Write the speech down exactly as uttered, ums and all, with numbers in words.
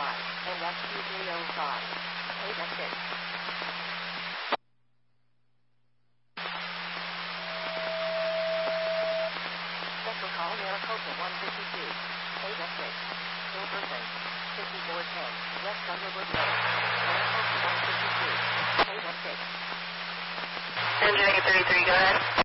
five, and X Q three oh five. eight F six. Central call Maricopa one fifty-two. eight F six. Still person. fifty-four ten. West Underwood Road. Maricopa one fifty-two. eight F six. Engine eight thirty-three, go ahead.